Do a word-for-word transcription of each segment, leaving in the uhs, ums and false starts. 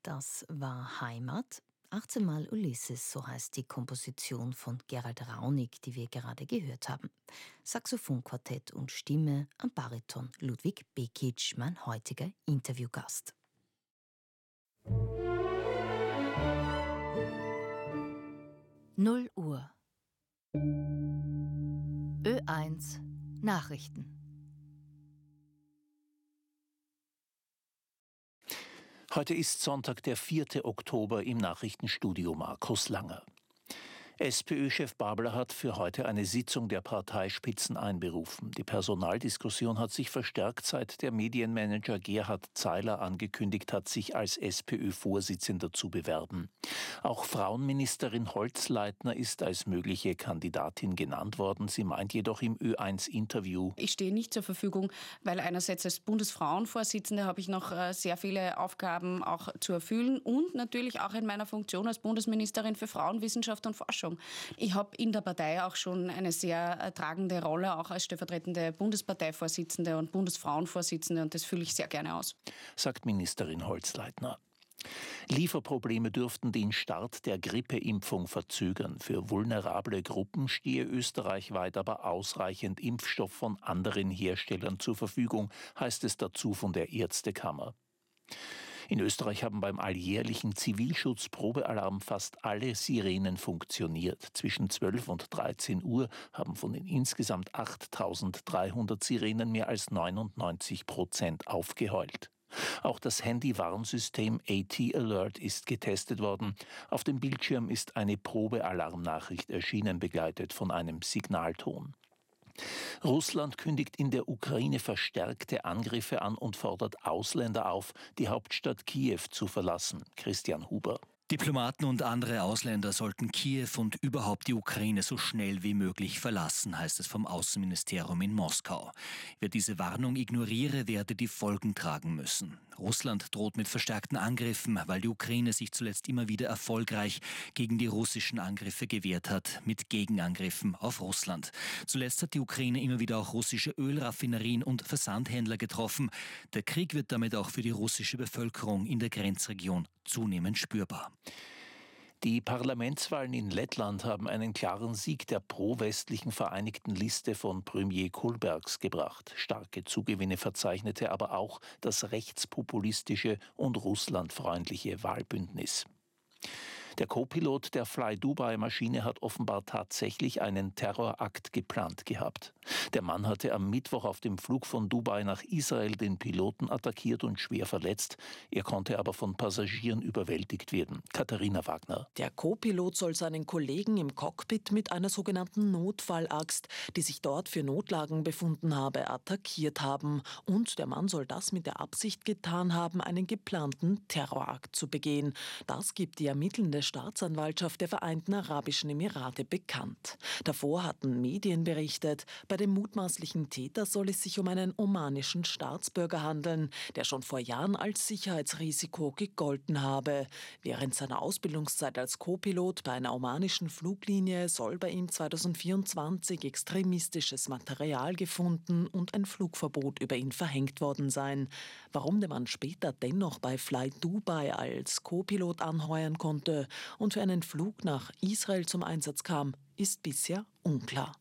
Das war Heimat. achtzehnmal Ulysses, so heißt die Komposition von Gerald Raunig, die wir gerade gehört haben. Saxophonquartett und Stimme am Bariton Ludwig Bekic, mein heutiger Interviewgast. null Uhr. Ö eins Nachrichten. Heute ist Sonntag, der vierte Oktober, im Nachrichtenstudio Markus Langer. SPÖ-Chef Babler hat für heute eine Sitzung der Parteispitzen einberufen. Die Personaldiskussion hat sich verstärkt, seit der Medienmanager Gerhard Zeiler angekündigt hat, sich als SPÖ-Vorsitzender zu bewerben. Auch Frauenministerin Holzleitner ist als mögliche Kandidatin genannt worden. Sie meint jedoch im Ö eins Interview: Ich stehe nicht zur Verfügung, weil einerseits als Bundesfrauenvorsitzende habe ich noch sehr viele Aufgaben auch zu erfüllen und natürlich auch in meiner Funktion als Bundesministerin für Frauen, Wissenschaft und Forschung. Ich habe in der Partei auch schon eine sehr tragende Rolle, auch als stellvertretende Bundesparteivorsitzende und Bundesfrauenvorsitzende, und das fülle ich sehr gerne aus, sagt Ministerin Holzleitner. Lieferprobleme dürften den Start der Grippeimpfung verzögern. Für vulnerable Gruppen stehe österreichweit aber ausreichend Impfstoff von anderen Herstellern zur Verfügung, heißt es dazu von der Ärztekammer. In Österreich haben beim alljährlichen Zivilschutz-Probealarm fast alle Sirenen funktioniert. Zwischen zwölf und dreizehn Uhr haben von den insgesamt achttausenddreihundert Sirenen mehr als neunundneunzig Prozent aufgeheult. Auch das Handy-Warnsystem A T Alert ist getestet worden. Auf dem Bildschirm ist eine Probealarmnachricht erschienen, begleitet von einem Signalton. Russland kündigt in der Ukraine verstärkte Angriffe an und fordert Ausländer auf, die Hauptstadt Kiew zu verlassen. Christian Huber. Diplomaten und andere Ausländer sollten Kiew und überhaupt die Ukraine so schnell wie möglich verlassen, heißt es vom Außenministerium in Moskau. Wer diese Warnung ignoriere, werde die Folgen tragen müssen. Russland droht mit verstärkten Angriffen, weil die Ukraine sich zuletzt immer wieder erfolgreich gegen die russischen Angriffe gewehrt hat, mit Gegenangriffen auf Russland. Zuletzt hat die Ukraine immer wieder auch russische Ölraffinerien und Versandhändler getroffen. Der Krieg wird damit auch für die russische Bevölkerung in der Grenzregion zunehmend spürbar. Die Parlamentswahlen in Lettland haben einen klaren Sieg der pro-westlichen Vereinigten Liste von Premier Kulbergs gebracht. Starke Zugewinne verzeichnete aber auch das rechtspopulistische und russlandfreundliche Wahlbündnis. Der Co-Pilot der Fly-Dubai-Maschine hat offenbar tatsächlich einen Terrorakt geplant gehabt. Der Mann hatte am Mittwoch auf dem Flug von Dubai nach Israel den Piloten attackiert und schwer verletzt. Er konnte aber von Passagieren überwältigt werden. Katharina Wagner. Der Co-Pilot soll seinen Kollegen im Cockpit mit einer sogenannten Notfallaxt, die sich dort für Notlagen befunden habe, attackiert haben. Und der Mann soll das mit der Absicht getan haben, einen geplanten Terrorakt zu begehen. Das gibt die ermittelnde Staatsanwaltschaft der Vereinten Arabischen Emirate bekannt. Davor hatten Medien berichtet, bei dem mutmaßlichen Täter soll es sich um einen omanischen Staatsbürger handeln, der schon vor Jahren als Sicherheitsrisiko gegolten habe. Während seiner Ausbildungszeit als Co-Pilot bei einer omanischen Fluglinie soll bei ihm zweitausendvierundzwanzig extremistisches Material gefunden und ein Flugverbot über ihn verhängt worden sein. Warum der Mann später dennoch bei Fly Dubai als Co-Pilot anheuern konnte und für einen Flug nach Israel zum Einsatz kam, ist bisher unklar.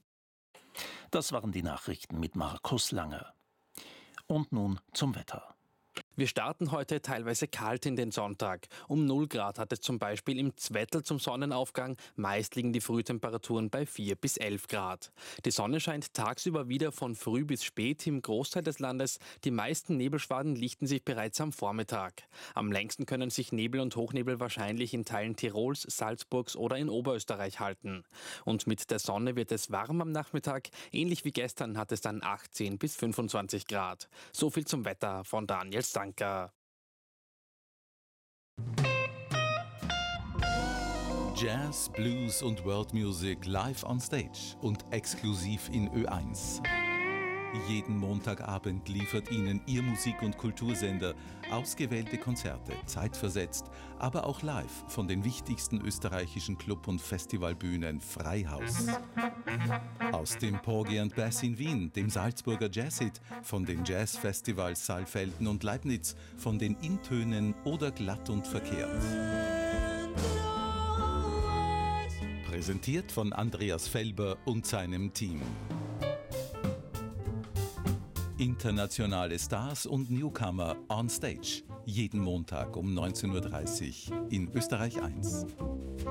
Das waren die Nachrichten mit Markus Langer. Und nun zum Wetter. Wir starten heute teilweise kalt in den Sonntag. Um null Grad hat es zum Beispiel im Zwettl zum Sonnenaufgang. Meist liegen die Frühtemperaturen bei vier bis elf Grad. Die Sonne scheint tagsüber wieder von früh bis spät im Großteil des Landes. Die meisten Nebelschwaden lichten sich bereits am Vormittag. Am längsten können sich Nebel und Hochnebel wahrscheinlich in Teilen Tirols, Salzburgs oder in Oberösterreich halten. Und mit der Sonne wird es warm am Nachmittag. Ähnlich wie gestern hat es dann achtzehn bis fünfundzwanzig Grad. So viel zum Wetter von Daniel Stanker. Jazz, Blues und World Music live on stage und exklusiv in Ö eins. Jeden Montagabend liefert Ihnen Ihr Musik- und Kultursender ausgewählte Konzerte, zeitversetzt, aber auch live von den wichtigsten österreichischen Club- und Festivalbühnen Freihaus. Aus dem Porgy and Bass in Wien, dem Salzburger Jazzhit, von den Jazzfestivals Saalfelden und Leibniz, von den Intönen oder Glatt und Verkehrt. Präsentiert von Andreas Felber und seinem Team. Internationale Stars und Newcomer on Stage. Jeden Montag um neunzehn Uhr dreißig in Österreich eins.